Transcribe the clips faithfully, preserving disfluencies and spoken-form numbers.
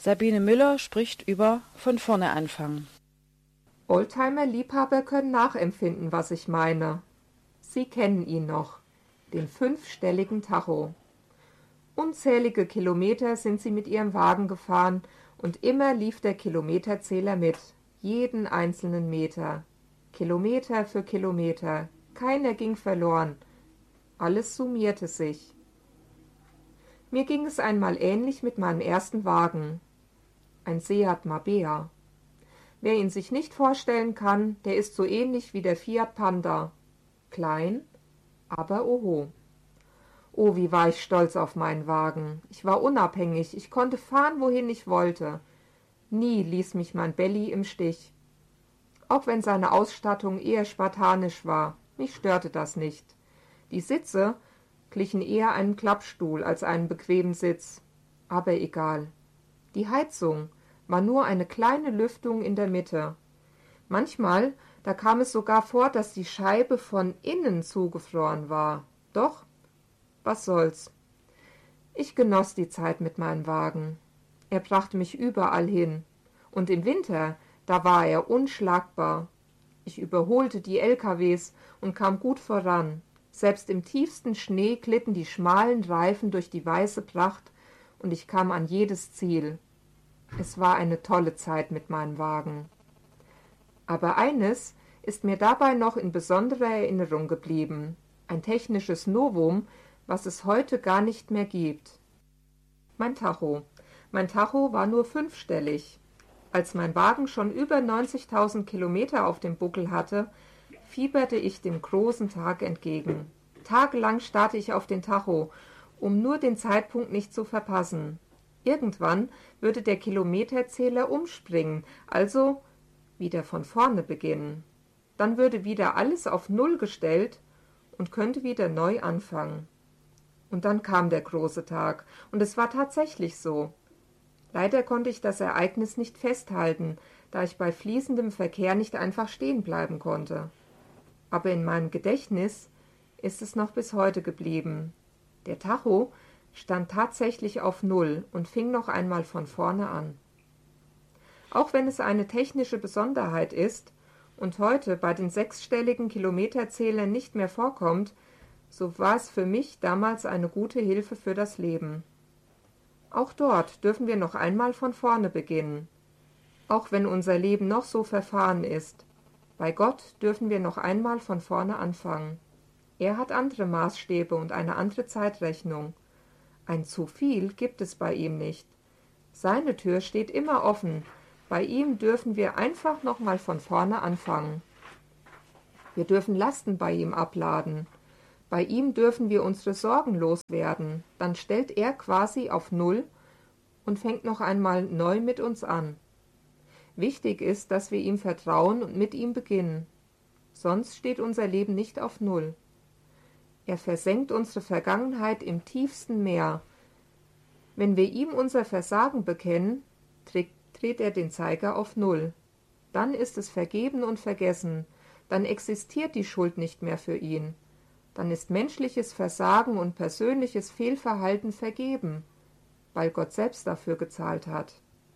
Sabine Müller spricht über von vorne anfangen. Oldtimer-Liebhaber können nachempfinden, was ich meine. Sie kennen ihn noch, den fünfstelligen Tacho. Unzählige Kilometer sind sie mit ihrem Wagen gefahren und immer lief der Kilometerzähler mit, jeden einzelnen Meter. Kilometer für Kilometer, keiner ging verloren. Alles summierte sich. Mir ging es einmal ähnlich mit meinem ersten Wagen. Ein Seat Marbea. Wer ihn sich nicht vorstellen kann, der ist so ähnlich wie der Fiat Panda. Klein, aber oho. Oh, wie war ich stolz auf meinen Wagen. Ich war unabhängig, ich konnte fahren, wohin ich wollte. Nie ließ mich mein Belly im Stich. Auch wenn seine Ausstattung eher spartanisch war, mich störte das nicht. Die Sitze glichen eher einem Klappstuhl als einem bequemen Sitz. Aber egal. Die Heizung war nur eine kleine Lüftung in der Mitte. Manchmal, da kam es sogar vor, dass die Scheibe von innen zugefroren war. Doch, was soll's. Ich genoss die Zeit mit meinem Wagen. Er brachte mich überall hin. Und im Winter, da war er unschlagbar. Ich überholte die L K Ws und kam gut voran. Selbst im tiefsten Schnee glitten die schmalen Reifen durch die weiße Pracht und ich kam an jedes Ziel. Es war eine tolle Zeit mit meinem Wagen. Aber eines ist mir dabei noch in besonderer Erinnerung geblieben. Ein technisches Novum, was es heute gar nicht mehr gibt. Mein Tacho. Mein Tacho war nur fünfstellig. Als mein Wagen schon über neunzigtausend Kilometer auf dem Buckel hatte, fieberte ich dem großen Tag entgegen. Tagelang starrte ich auf den Tacho, um nur den Zeitpunkt nicht zu verpassen. Irgendwann würde der Kilometerzähler umspringen, also wieder von vorne beginnen. Dann würde wieder alles auf Null gestellt und könnte wieder neu anfangen. Und dann kam der große Tag, und es war tatsächlich so. Leider konnte ich das Ereignis nicht festhalten, da ich bei fließendem Verkehr nicht einfach stehen bleiben konnte. Aber in meinem Gedächtnis ist es noch bis heute geblieben. Der Tacho stand tatsächlich auf Null und fing noch einmal von vorne an. Auch wenn es eine technische Besonderheit ist und heute bei den sechsstelligen Kilometerzählern nicht mehr vorkommt, so war es für mich damals eine gute Hilfe für das Leben. Auch dort dürfen wir noch einmal von vorne beginnen. Auch wenn unser Leben noch so verfahren ist, bei Gott dürfen wir noch einmal von vorne anfangen. Er hat andere Maßstäbe und eine andere Zeitrechnung. Ein zu viel gibt es bei ihm nicht. Seine Tür steht immer offen. Bei ihm dürfen wir einfach noch mal von vorne anfangen. Wir dürfen Lasten bei ihm abladen. Bei ihm dürfen wir unsere Sorgen loswerden. Dann stellt er quasi auf Null und fängt noch einmal neu mit uns an. Wichtig ist, dass wir ihm vertrauen und mit ihm beginnen. Sonst steht unser Leben nicht auf Null. Er versenkt unsere Vergangenheit im tiefsten Meer. Wenn wir ihm unser Versagen bekennen, dreht er den Zeiger auf Null. Dann ist es vergeben und vergessen. Dann existiert die Schuld nicht mehr für ihn. Dann ist menschliches Versagen und persönliches Fehlverhalten vergeben, weil Gott selbst dafür gezahlt hat.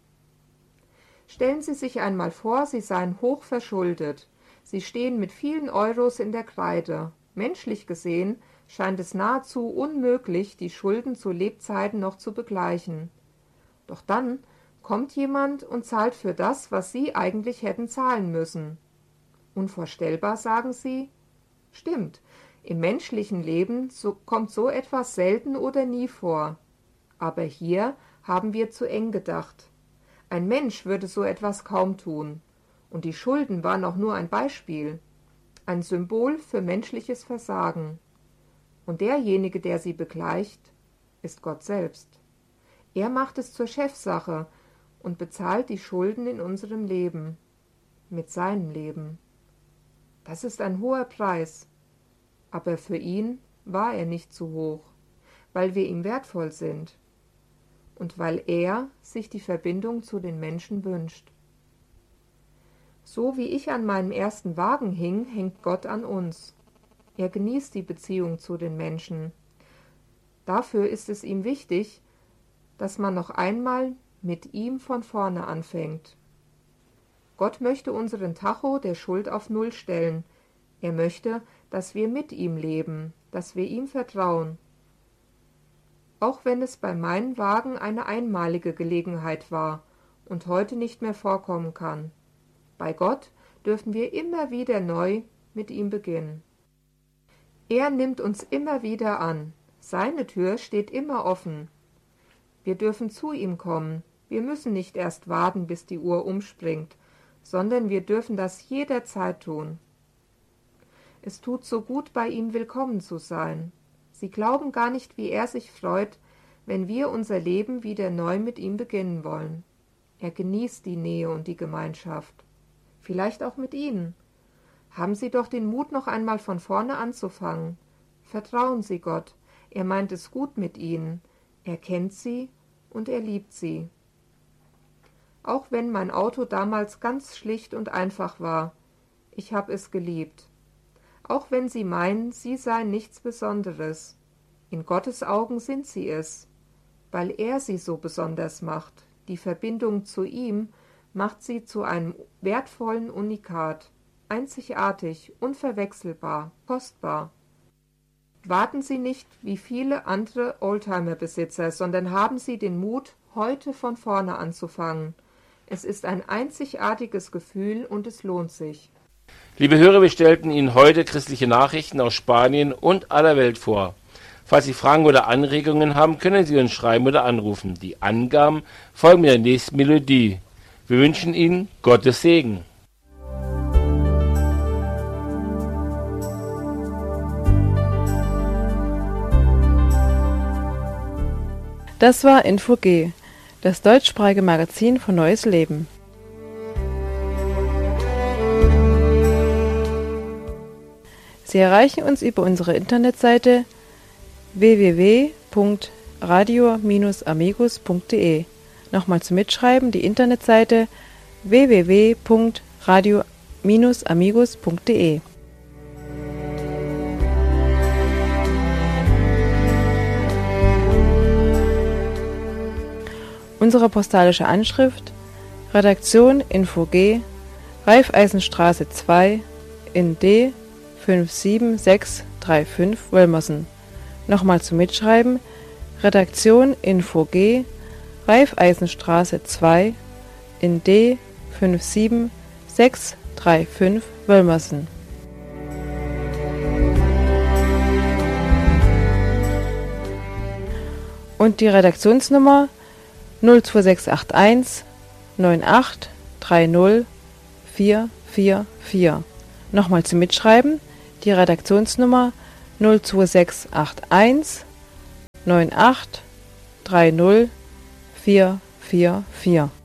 Stellen Sie sich einmal vor, Sie seien hoch verschuldet. Sie stehen mit vielen Euros in der Kreide. Menschlich gesehen scheint es nahezu unmöglich, die Schulden zu Lebzeiten noch zu begleichen. Doch dann kommt jemand und zahlt für das, was Sie eigentlich hätten zahlen müssen. Unvorstellbar, sagen Sie? Stimmt, im menschlichen Leben so, kommt so etwas selten oder nie vor. Aber hier haben wir zu eng gedacht. Ein Mensch würde so etwas kaum tun. Und die Schulden waren auch nur ein Beispiel. Ein Symbol für menschliches Versagen. Und derjenige, der sie begleicht, ist Gott selbst. Er macht es zur Chefsache und bezahlt die Schulden in unserem Leben, mit seinem Leben. Das ist ein hoher Preis, aber für ihn war er nicht zu hoch, weil wir ihm wertvoll sind und weil er sich die Verbindung zu den Menschen wünscht. So wie ich an meinem ersten Wagen hing, hängt Gott an uns. Er genießt die Beziehung zu den Menschen. Dafür ist es ihm wichtig, dass man noch einmal mit ihm von vorne anfängt. Gott möchte unseren Tacho der Schuld auf Null stellen. Er möchte, dass wir mit ihm leben, dass wir ihm vertrauen. Auch wenn es bei meinem Wagen eine einmalige Gelegenheit war und heute nicht mehr vorkommen kann. Bei Gott dürfen wir immer wieder neu mit ihm beginnen. Er nimmt uns immer wieder an. Seine Tür steht immer offen. Wir dürfen zu ihm kommen. Wir müssen nicht erst warten, bis die Uhr umspringt, sondern wir dürfen das jederzeit tun. Es tut so gut, bei ihm willkommen zu sein. Sie glauben gar nicht, wie er sich freut, wenn wir unser Leben wieder neu mit ihm beginnen wollen. Er genießt die Nähe und die Gemeinschaft. Vielleicht auch mit Ihnen. Haben Sie doch den Mut, noch einmal von vorne anzufangen. Vertrauen Sie Gott. Er meint es gut mit Ihnen. Er kennt Sie und er liebt Sie. Auch wenn mein Auto damals ganz schlicht und einfach war, ich habe es geliebt. Auch wenn Sie meinen, Sie seien nichts Besonderes. In Gottes Augen sind Sie es, weil er Sie so besonders macht. Die Verbindung zu ihm macht Sie zu einem wertvollen Unikat, einzigartig, unverwechselbar, kostbar. Warten Sie nicht wie viele andere Oldtimer-Besitzer, sondern haben Sie den Mut, heute von vorne anzufangen. Es ist ein einzigartiges Gefühl und es lohnt sich. Liebe Hörer, wir stellten Ihnen heute christliche Nachrichten aus Spanien und aller Welt vor. Falls Sie Fragen oder Anregungen haben, können Sie uns schreiben oder anrufen. Die Angaben folgen mit der nächsten Melodie. Wir wünschen Ihnen Gottes Segen. Das war Info G, das deutschsprachige Magazin von Neues Leben. Sie erreichen uns über unsere Internetseite w w w punkt radio Bindestrich amigos punkt de. Nochmal zum Mitschreiben, die Internetseite w w w punkt radio Bindestrich amigos punkt de. Unsere postalische Anschrift: Redaktion Info G, Raiffeisenstraße zwei in D fünf sieben sechs drei fünf Wölmersen. Nochmal zum Mitschreiben: Redaktion Info G, Raiffeisenstraße zwei in D fünf sieben sechs drei fünf Wölmersen. Und die Redaktionsnummer null zwei sechs acht eins neun acht drei null vier vier vier. Nochmal zum Mitschreiben: die Redaktionsnummer null zwei sechs acht eins neun acht drei null vier vier vier.